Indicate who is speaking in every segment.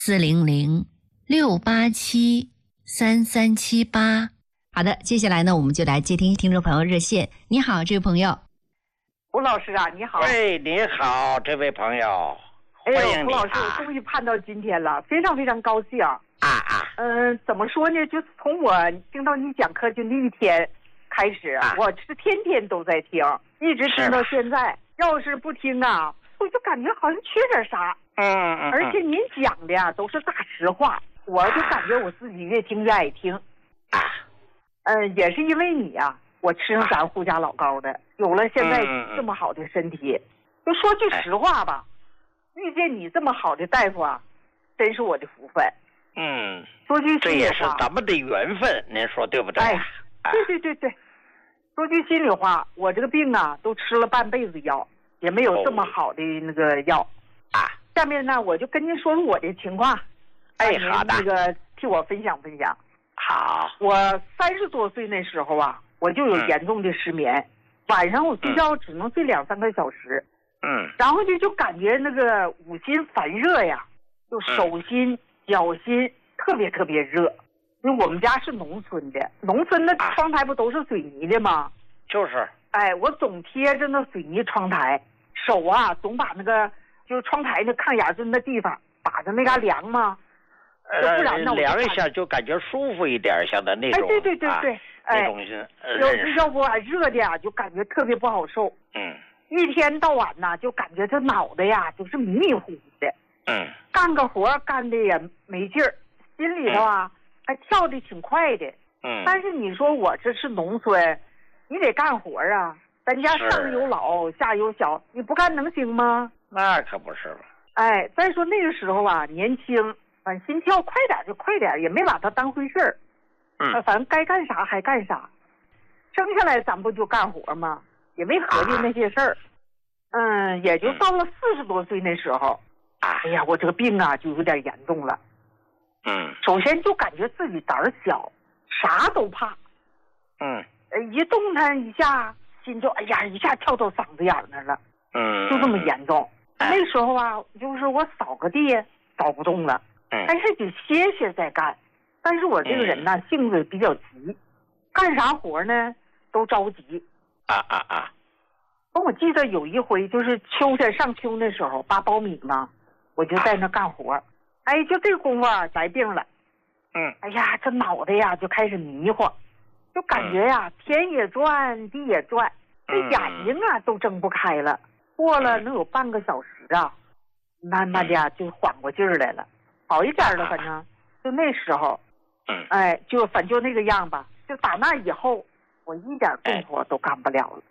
Speaker 1: 400-687-3378。好的，接下来呢，我们就来接听听众朋友热线。你好，这位朋友。
Speaker 2: 吴老师啊，你好。
Speaker 3: 喂，你好，这位朋友，欢迎你。
Speaker 2: 吴老师，我终于盼到今天了，非常非常高兴。怎么说呢？就从我听到你讲课就那一天开始，我是天天都在听，一直听到现在。要是不听啊，我就感觉好像缺点啥。而且您讲的呀都是大实话，我就感觉我自己越听越爱听。也是因为你呀，我吃上咱护家老高的，有了现在这么好的身体。就说句实话吧，遇见你这么好的大夫啊，真是我的福分。说句心里话，
Speaker 3: 这也是咱们的缘分，您说对不对？
Speaker 2: 对。说句心里话，我这个病啊，都吃了半辈子药，也没有这么好的那个药。下面呢，我就跟您说说我的情况。
Speaker 3: 好的。
Speaker 2: 那个替我分享分享。
Speaker 3: 好。
Speaker 2: 我30多岁那时候啊，我就有严重的失眠，晚上我睡觉只能睡2-3个小时。然后就感觉那个五心烦热呀，就手心、脚心特别特别热。因为我们家是农村的，农村的窗台不都是水泥的吗？
Speaker 3: 就是。
Speaker 2: 我总贴着那水泥窗台，手啊总把那个就是窗台那炕沿子那地方打着那嘎凉嘛。不然呢，
Speaker 3: 凉一下就感觉舒服一点，像的那种。
Speaker 2: 对。
Speaker 3: 那种
Speaker 2: 要不热的呀，就感觉特别不好受。一天到晚呐，就感觉这脑袋呀，就是迷迷糊糊的。干个活干的也没劲儿，心里头啊还跳的挺快的。但是你说我这是农村，你得干活啊，咱家上有老下有小，你不干能行吗？
Speaker 3: 那可不是吧。
Speaker 2: 再说那个时候啊，年轻，反正心跳快点就快点，也没把它当回事儿。反正该干啥还干啥，生下来咱不就干活吗？也没合计那些事儿。也就到了40多岁那时候，我这个病啊就有点严重了。首先就感觉自己胆儿小，啥都怕。一动弹一下，心就一下跳到嗓子眼那儿了。就这么严重。那时候啊，就是我扫个地扫不动了，但是得歇歇再干。但是我这个人呢，性子比较急，干啥活呢都着急。我记得有一回就是秋天上秋那时候扒苞米嘛，我就在那干活。就这功夫来病了。这脑袋呀就开始迷糊，就感觉呀天也转地也转，这眼睛啊都睁不开了。过了能有半个小时啊，慢慢的就缓过劲儿来了，好一点了。反正就那时候，就反正就那个样吧。就打那以后，我一点动活都干不了了。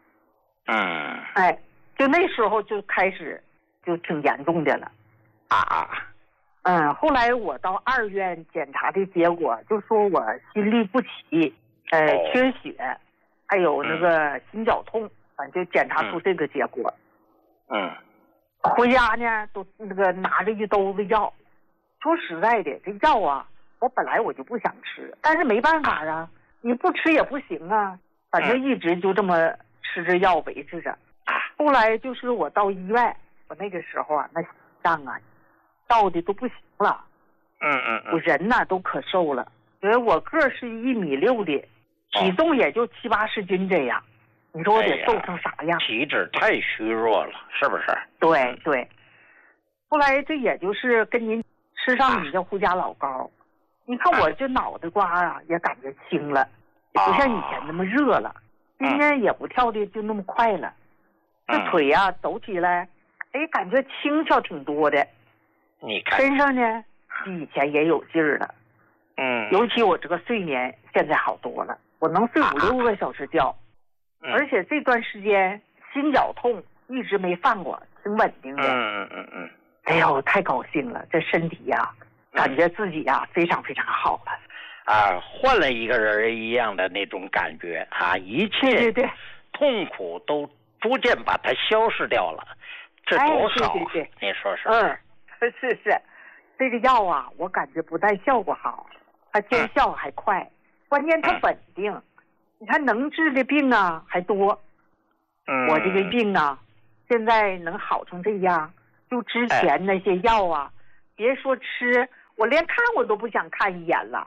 Speaker 2: 就那时候就开始就挺严重的了。后来我到2院检查的结果就说我心律不齐，缺血，还有那个心绞痛，反正就检查出这个结果。回家呢都那个拿着一兜子药。说实在的，这药啊，我本来我就不想吃，但是没办法啊，你不吃也不行啊，反正一直就这么吃着药维持着。后来就是我到医院，我那个时候啊，那心脏啊到的都不行了。我人呐都可瘦了，因为我个是1.6米的，体重也就70-80斤这样。你说我得瘦成啥样？
Speaker 3: 体质太虚弱了，是不是？
Speaker 2: 对。后来这也就是跟您吃上你的护家老膏，你看我这脑袋瓜啊也感觉轻了，也不像以前那么热了，心呢也不跳的就那么快了。这腿啊走起来，感觉轻巧挺多的。
Speaker 3: 你看
Speaker 2: 身上呢比以前也有劲儿了。尤其我这个睡眠现在好多了，我能睡5-6个小时觉。而且这段时间心绞痛一直没犯过，挺稳定的。哎呦，太高兴了，这身体呀，感觉自己呀非常非常好了。
Speaker 3: 换了一个人一样的那种感觉一切痛苦都逐渐把它消失掉了，这多好！你说说。
Speaker 2: 是，这个药啊，我感觉不但效果好，它见效还快，关键它稳定。你看能治的病啊还多。我这个病啊，现在能好成这样，就之前那些药啊，别说吃， 我连看我都不想看一眼了。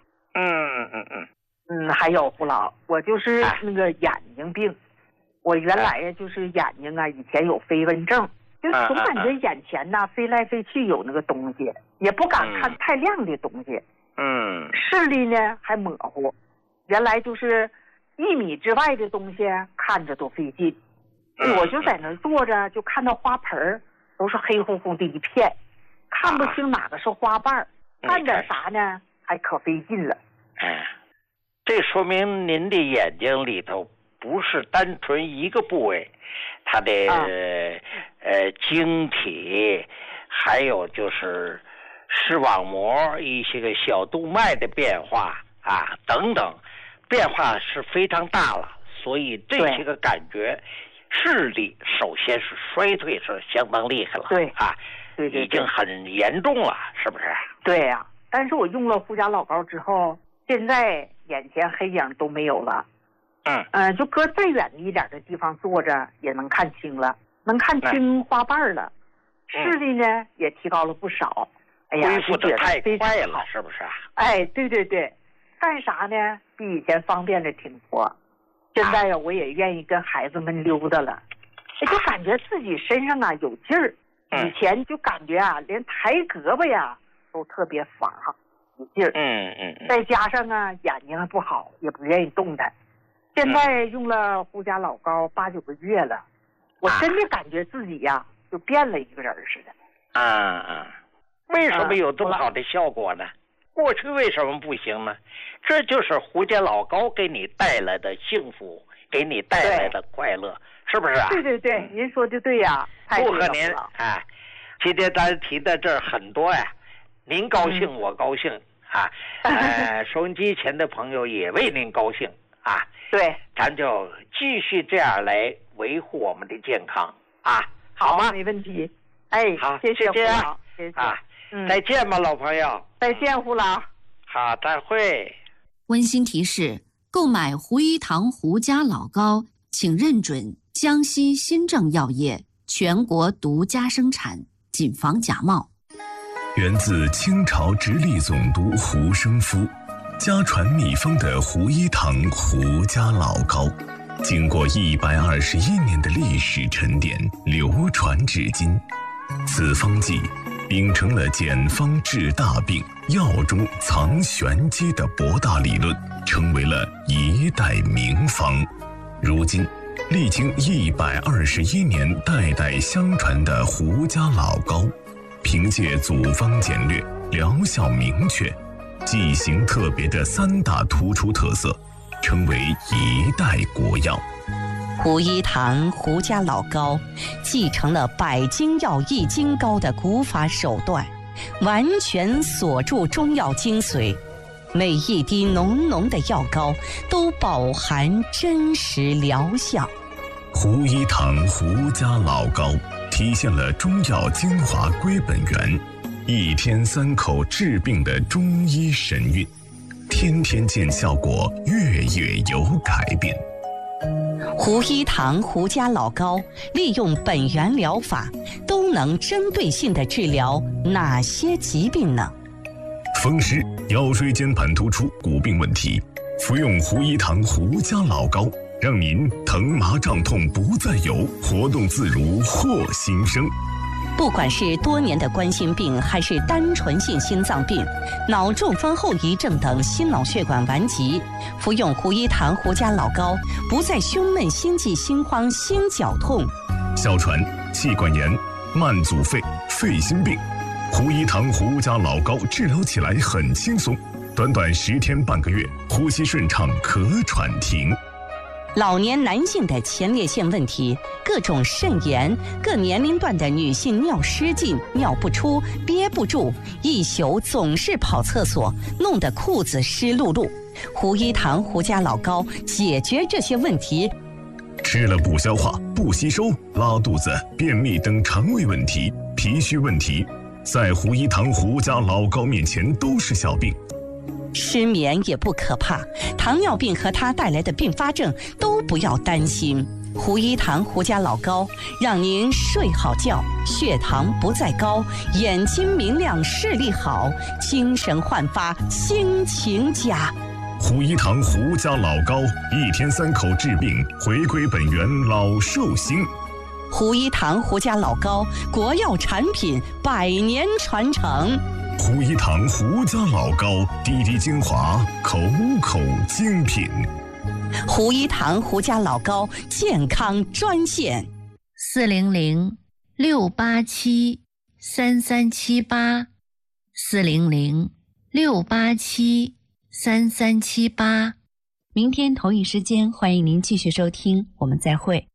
Speaker 2: 还有胡老，我就是那个眼睛病，我原来呀就是眼睛啊，以前有飞蚊症，就总感觉眼前呐飞来飞去有那个东西，也不敢看太亮的东西。视力呢还模糊，原来就是1米之外的东西看着都费劲。我就在那坐着，就看到花盆都是黑乎乎的一片，看不清哪个是花瓣，看点啥呢还可费劲了。
Speaker 3: 这说明您的眼睛里头不是单纯一个部位，它的晶体，还有就是视网膜一些个小动脉的变化啊等等，变化是非常大了，所以这些个感觉视力首先是衰退，是相当厉害了。
Speaker 2: 对
Speaker 3: 啊，对，已经很严重了，是不是？
Speaker 2: 对呀，但是我用了护甲老膏之后，现在眼前黑影都没有了。就搁再远一点的地方坐着也能看清了，能看清花瓣了。视力呢也提高了不少。哎呀，
Speaker 3: 恢复的太快了，是不是？
Speaker 2: 哎，对对对，干啥呢比以前方便的挺多。现在呀，我也愿意跟孩子们溜达了，就感觉自己身上啊有劲儿。以前就感觉啊，连抬胳膊呀都特别乏，有劲儿。再加上啊，眼睛还不好，也不愿意动弹。现在用了护甲老膏8、9个月了，我真的感觉自己呀就变了一个人似的。
Speaker 3: 为什么有这么好的效果呢？过去为什么不行呢？这就是护甲老膏给你带来的幸福，给你带来的快乐，是不是啊？
Speaker 2: 对对对，您说的对呀，
Speaker 3: 祝贺您！今天咱提的这很多呀，您高兴我高兴啊，收音机前的朋友也为您高兴啊。
Speaker 2: 对，
Speaker 3: 咱就继续这样来维护我们的健康啊，好吗？
Speaker 2: 没问题。哎，
Speaker 3: 好，
Speaker 2: 谢谢胡老，
Speaker 3: 谢谢啊。再见吧，老朋友。
Speaker 2: 再见，胡老。
Speaker 3: 好，再会。
Speaker 1: 温馨提示：购买胡一堂胡家老膏，请认准江西新政药业全国独家生产，谨防假冒。
Speaker 4: 源自清朝直隶总督胡生夫，家传秘方的胡一堂胡家老膏，经过121年的历史沉淀，流传至今。此方剂秉承了简方治大病、药中藏玄机的博大理论，成为了一代名方。如今历经121年代代相传的胡家老膏，凭借组方简略、疗效明确、剂型特别的3大突出特色，成为一代国药。
Speaker 5: 胡一堂胡家老膏继承了百金药益精膏的古法手段，完全锁住中药精髓，每一滴浓浓的药膏都饱含真实疗效。
Speaker 4: 胡一堂胡家老膏体现了中药精华归本源，1天3口治病的中医神韵，天天见效果，月月有改变。
Speaker 5: 胡一堂胡家老膏利用本源疗法，都能针对性地治疗哪些疾病呢？
Speaker 4: 风湿、腰椎间盘突出、骨病问题，服用胡一堂胡家老膏，让您疼麻胀痛不再有，活动自如获新生。
Speaker 5: 不管是多年的冠心病，还是单纯性心脏病、脑中风后遗症等心脑血管顽疾，服用胡一堂胡家老膏，不再胸闷、心悸、心慌、心绞痛。
Speaker 4: 哮喘、气管炎、慢阻肺、肺心病，胡一堂胡家老膏治疗起来很轻松，短短10天半个月，呼吸顺畅，咳喘停。
Speaker 5: 老年男性的前列腺问题、各种肾炎、各年龄段的女性尿失禁、尿不出、憋不住，一宿总是跑厕所，弄得裤子湿漉漉。胡一堂胡家老膏解决这些问题。
Speaker 4: 吃了不消化、不吸收、拉肚子、便秘等肠胃问题、脾虚问题，在胡一堂胡家老膏面前都是小病。
Speaker 5: 失眠也不可怕，糖尿病和它带来的并发症都不要担心。 胡一堂胡家老高，让您睡好觉，血糖不再高，眼睛明亮，视力好，精神焕发，心情佳。
Speaker 4: 胡一堂胡家老高，1天3口治病，回归本源老寿星。
Speaker 5: 胡一堂胡家老高，国药产品100年传承。
Speaker 4: 胡一堂胡家老高，滴滴精华，口口精品。
Speaker 5: 胡一堂胡家老高健康专线
Speaker 1: 400-687-3378，400-687-3378。明天同一时间，欢迎您继续收听，我们再会。